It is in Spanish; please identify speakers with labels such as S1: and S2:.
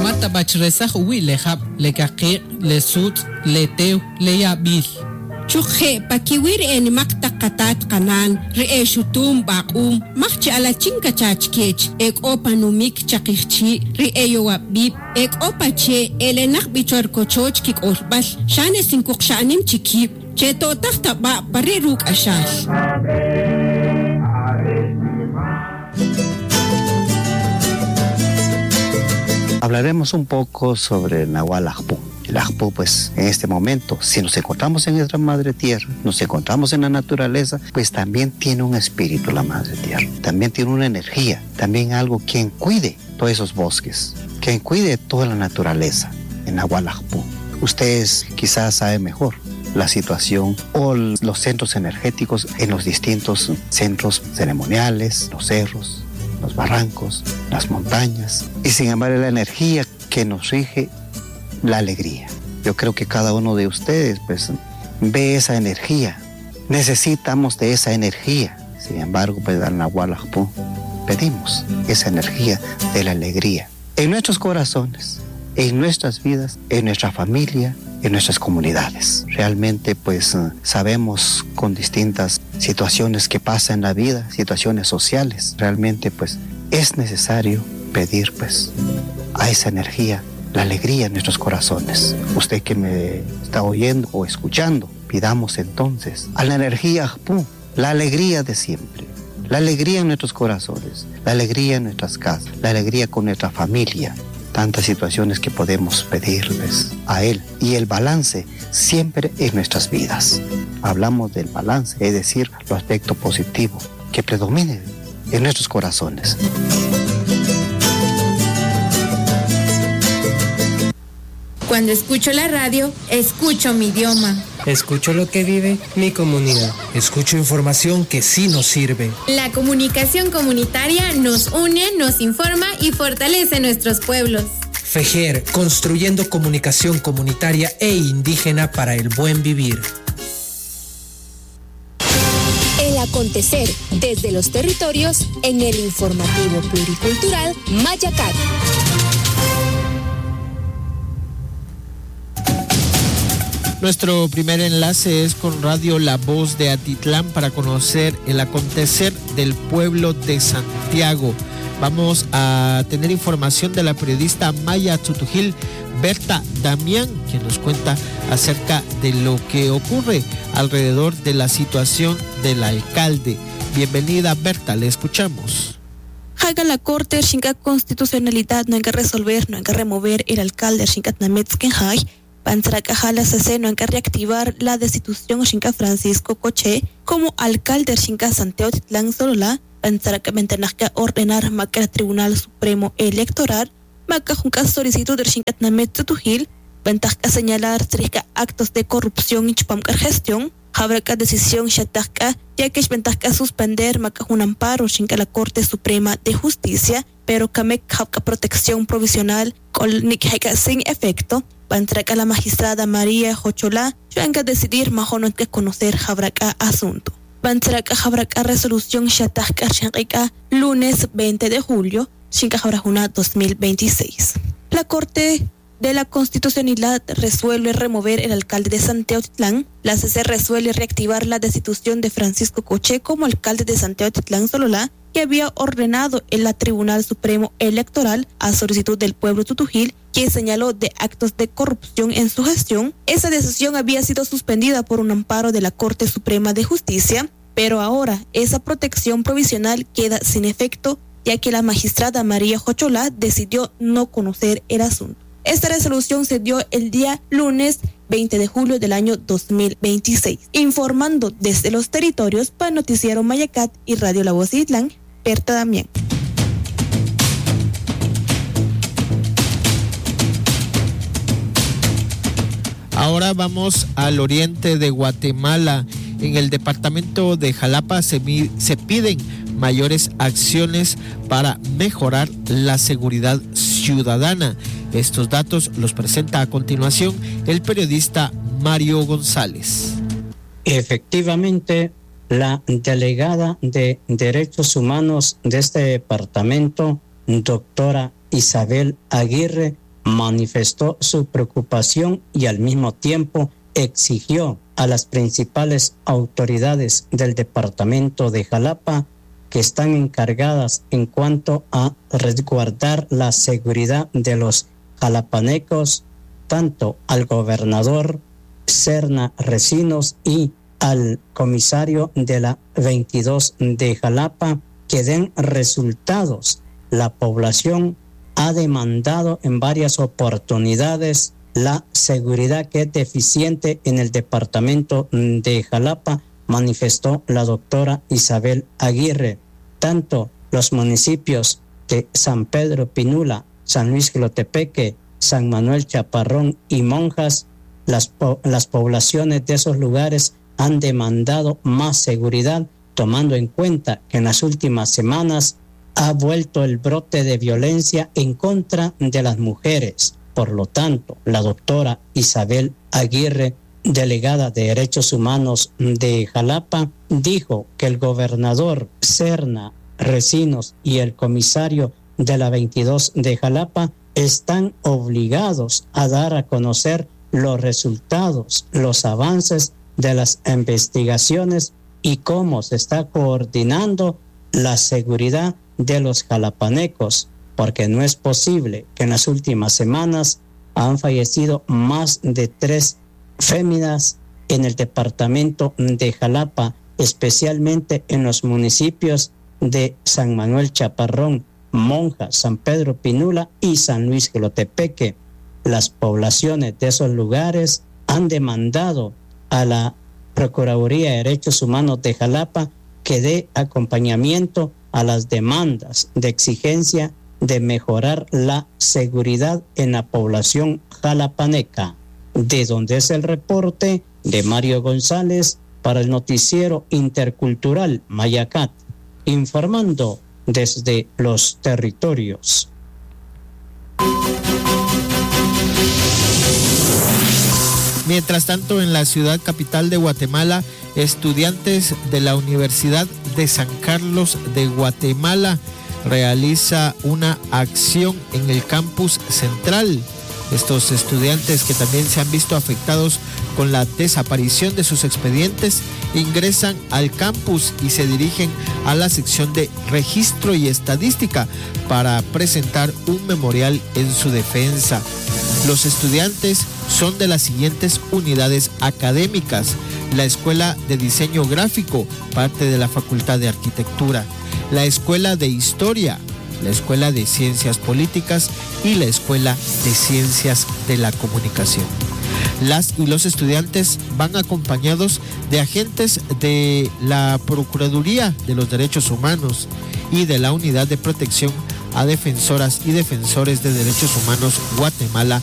S1: Mata bachresaj uwi lejab, lekaqi, lesut, leteu, leyabil.
S2: Chukhe pakiwir en makta katat kanan re shutum bakum makcha ala chinka chachkech ek opa numik chakirchi re yowabib ek opa che elenak bichor kochoch kik orbal shane sinkuk shanim chikib cheto takta ba pariruk ashal.
S3: Hablaremos un poco sobre Nahual Ajpú. El Ajpú, pues, en este momento, si nos encontramos en nuestra madre tierra, nos encontramos en la naturaleza, pues también tiene un espíritu la madre tierra. También tiene una energía, también algo quien cuide todos esos bosques, quien cuide toda la naturaleza en Nahual Ajpú. Ustedes quizás saben mejor la situación o los centros energéticos en los distintos centros ceremoniales, los cerros, los barrancos, las montañas. Y sin embargo la energía que nos rige, la alegría. Yo creo que cada uno de ustedes pues ve esa energía. Necesitamos de esa energía. Sin embargo, pues al Nahual Ajpú pedimos esa energía de la alegría en nuestros corazones, en nuestras vidas, en nuestra familia, en nuestras comunidades. Realmente pues sabemos con distintas situaciones que pasan en la vida, situaciones sociales. Realmente pues es necesario pedir pues a esa energía la alegría en nuestros corazones. Usted que me está oyendo o escuchando, pidamos entonces a la energía Ajpú, la alegría de siempre, la alegría en nuestros corazones, la alegría en nuestras casas, la alegría con nuestra familia. Tantas situaciones que podemos pedirles a Él. Y el balance siempre en nuestras vidas. Hablamos del balance, es decir, lo aspecto positivo que predomine en nuestros corazones.
S4: Cuando escucho la radio, escucho mi idioma.
S5: Escucho lo que vive mi comunidad. Escucho información que sí nos sirve.
S4: La comunicación comunitaria nos une, nos informa y fortalece nuestros pueblos.
S5: FEJER, construyendo comunicación comunitaria e indígena para el buen vivir.
S6: El acontecer desde los territorios en el informativo pluricultural Mayacat.
S1: Nuestro primer enlace es con Radio La Voz de Atitlán para conocer el acontecer del pueblo de Santiago. Vamos a tener información de la periodista Maya Tzutujil, Berta Damián, quien nos cuenta acerca de lo que ocurre alrededor de la situación del alcalde. Bienvenida, Berta, le escuchamos.
S7: Haga la Corte Shinka Constitucionalidad no hay que resolver, no hay que remover el alcalde Shinkat Nametzkenhay. Panzaracajala CC no hay que reactivar la destitución Shinka Francisco Coche como alcalde Shinka Santiago Titlán Solola. Panzaracamentanajka ordenar maca Tribunal Supremo Electoral. Maca junca solicitud de Shinkat Nametzutujil. Ventajka señalar cerca actos de corrupción y chupamcar gestión. Habrá decisión shatajka ya que es ventajka suspender maca un amparo Shinka la Corte Suprema de Justicia, pero kamek habka protección provisional con nikhaika sin efecto. Pantraca la magistrada María Jocholá, venga a decidir majono que conocer Jabraca asunto. Pantraca Jabraca resolución Shatajka Shanrika lunes 20 de julio, Shinka Jabrajuna 2026. La Corte de la Constitucionalidad resuelve remover el alcalde de Santiago Titlán. La CC resuelve reactivar la destitución de Francisco Coche como alcalde de Santiago Titlán Sololá, que había ordenado en la Tribunal Supremo Electoral a solicitud del pueblo tutujil, que señaló de actos de corrupción en su gestión. Esa decisión había sido suspendida por un amparo de la Corte Suprema de Justicia, pero ahora esa protección provisional queda sin efecto, ya que la magistrada María Jocholá decidió no conocer el asunto. Esta resolución se dio el día lunes 20 de julio del año 2026. Informando desde los territorios para Noticiero Mayacat y Radio La Voz de Itlán, Berta Damián.
S1: Ahora vamos al oriente de Guatemala. En el departamento de Jalapa se piden mayores acciones para mejorar la seguridad ciudadana. Estos datos los presenta a continuación el periodista Mario González.
S8: Efectivamente, la delegada de Derechos Humanos de este departamento, doctora Isabel Aguirre, manifestó su preocupación y al mismo tiempo exigió a las principales autoridades del departamento de Jalapa que están encargadas en cuanto a resguardar la seguridad de los jalapanecos, tanto al gobernador Serna Recinos y al comisario de la 22 de Jalapa, que den resultados. La población ha demandado en varias oportunidades la seguridad que es deficiente en el departamento de Jalapa, manifestó la doctora Isabel Aguirre. Tanto los municipios de San Pedro Pinula, San Luis Jilotepeque, San Manuel Chaparrón y Monjas, las poblaciones de esos lugares han demandado más seguridad, tomando en cuenta que en las últimas semanas ha vuelto el brote de violencia en contra de las mujeres. Por lo tanto, la doctora Isabel Aguirre, delegada de Derechos Humanos de Jalapa, dijo que el gobernador Serna Recinos y el comisario de la 22 de Jalapa están obligados a dar a conocer los resultados, los avances de las investigaciones y cómo se está coordinando la seguridad de los jalapanecos, porque no es posible que en las últimas semanas han fallecido más de 3 féminas en el departamento de Jalapa, especialmente en los municipios de San Manuel Chaparrón, Monjas, San Pedro Pinula y San Luis Jilotepeque. Las poblaciones de esos lugares han demandado a la Procuraduría de Derechos Humanos de Jalapa que dé acompañamiento a las demandas de exigencia de mejorar la seguridad en la población jalapaneca. De donde es el reporte de Mario González para el noticiero intercultural Mayacat, informando desde los territorios.
S1: Mientras tanto, en la ciudad capital de Guatemala, estudiantes de la Universidad de San Carlos de Guatemala realiza una acción en el campus central. Estos estudiantes, que también se han visto afectados con la desaparición de sus expedientes, ingresan al campus y se dirigen a la sección de registro y estadística para presentar un memorial en su defensa. Los estudiantes son de las siguientes unidades académicas: la Escuela de Diseño Gráfico, parte de la Facultad de Arquitectura, la Escuela de Historia, la Escuela de Ciencias Políticas y la Escuela de Ciencias de la Comunicación. Las y los estudiantes van acompañados de agentes de la Procuraduría de los Derechos Humanos y de la Unidad de Protección a Defensoras y Defensores de Derechos Humanos Guatemala,